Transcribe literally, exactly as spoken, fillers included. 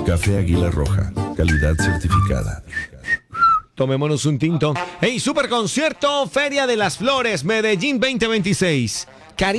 Café Águila Roja, calidad certificada. Tomémonos un tinto. ¡Hey, super concierto! Feria de las Flores, Medellín veinte veintiséis.